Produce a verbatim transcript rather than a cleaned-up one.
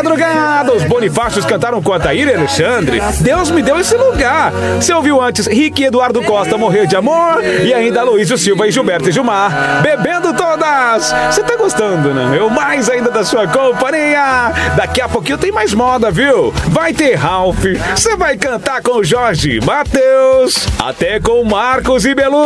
madrugada, os Bonifácios cantaram com Ataíra e Alexandre. Deus me deu esse lugar. Você ouviu antes Rick e Eduardo Costa, Morrer de Amor, e ainda Aloysio Silva e Gilberto e Gilmar, Bebendo Todas. Você tá gostando, né? Eu mais ainda da sua companhia. Daqui a pouquinho tem mais moda, viu? Vai ter Ralph, você vai cantar com o Jorge Mateus, até com Marcos e Belu.